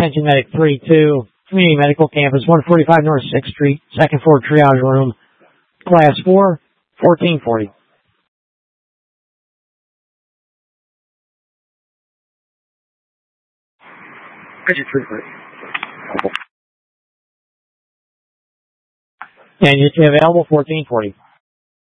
Attention Medic 32, Community Medical Campus, 145 North 6th Street, second floor triage room, Class 4, 1440. And you available 1440.